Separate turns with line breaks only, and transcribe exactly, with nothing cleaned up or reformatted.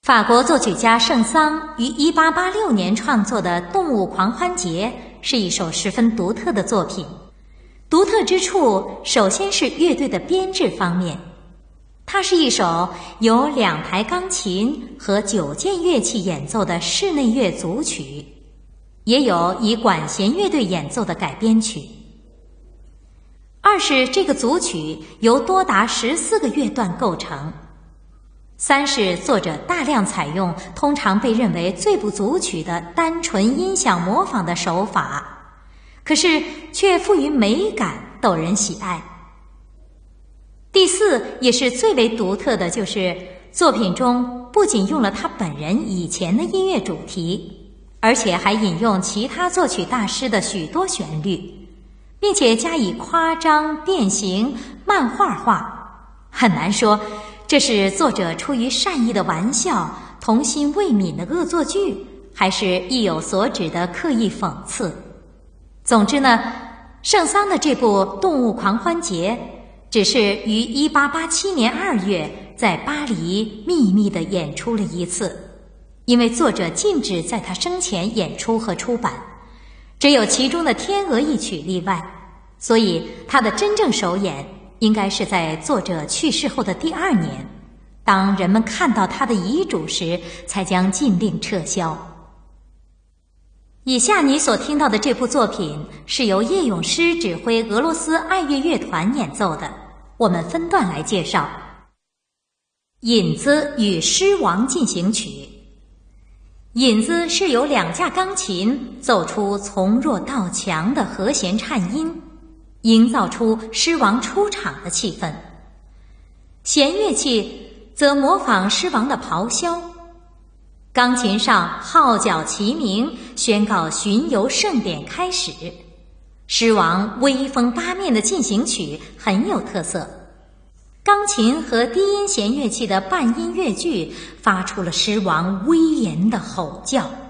法国作曲家圣桑于一八八六年创作的《动物狂欢节》是一首十分独特的作品。独特之处首先是乐队的编制方面，它是一首由两台钢琴和九件乐器演奏的室内乐组曲，也有以管弦乐队演奏的改编曲。二是这个组曲由多达十四个乐段构成。三是作者大量采用通常被认为最不足取的单纯音响模仿的手法，可是却赋予美感，逗人喜爱。第四也是最为独特的，就是作品中不仅用了他本人以前的音乐主题，而且还引用其他作曲大师的许多旋律，并且加以夸张、变形、漫画化。很难说这是作者出于善意的玩笑、童心未泯的恶作剧，还是意有所指的刻意讽刺。总之呢，圣桑的这部《动物狂欢节》只是于一八八七年二月在巴黎秘密地演出了一次，因为作者禁止在他生前演出和出版，只有其中的天鹅一曲例外，所以他的真正首演应该是在作者去世后的第二年，当人们看到他的遗嘱时，才将禁令撤销。以下你所听到的这部作品是由叶咏诗指挥俄罗斯爱乐乐团演奏的，我们分段来介绍。引子与狮王进行曲。引子是由两架钢琴奏出从弱到强的和弦颤音，营造出狮王出场的气氛。弦乐器则模仿狮王的咆哮，钢琴上号角齐鸣，宣告巡游盛典开始。狮王威风八面的进行曲很有特色，钢琴和低音弦乐器的半音乐句发出了狮王威严的吼叫。